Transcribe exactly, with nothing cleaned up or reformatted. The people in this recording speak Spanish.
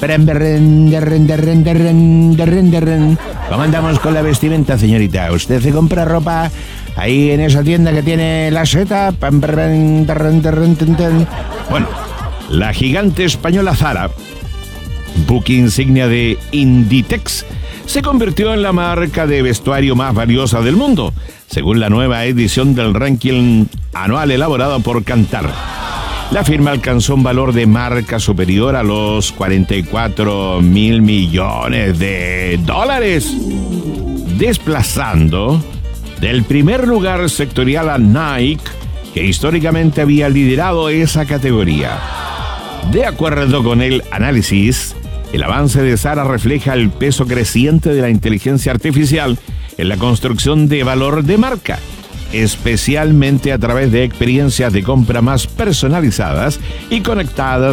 ¿Cómo andamos con la vestimenta, señorita? ¿Usted se compra ropa ahí en esa tienda que tiene la seta? Bueno, la gigante española Zara, buque insignia de Inditex, se convirtió en la marca de vestuario más valiosa del mundo, según la nueva edición del ranking anual elaborado por Kantar. La firma alcanzó un valor de marca superior a los cuarenta y cuatro mil millones de dólares, desplazando del primer lugar sectorial a Nike, que históricamente había liderado esa categoría. De acuerdo con el análisis, el avance de Zara refleja el peso creciente de la inteligencia artificial en la construcción de valor de marca, especialmente a través de experiencias de compra más personalizadas y conectadas